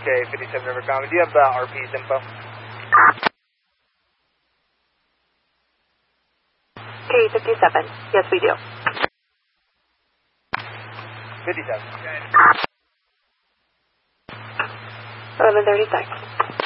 Okay, 57 River Common. Do you have RP's info? Okay, 57. Yes, we do. 57. 11:36.